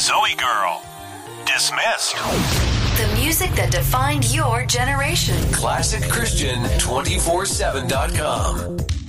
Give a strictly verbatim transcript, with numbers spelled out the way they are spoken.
Zoe Girl. Dismissed. The music that defined your generation. Classic Christian two forty-seven dot com.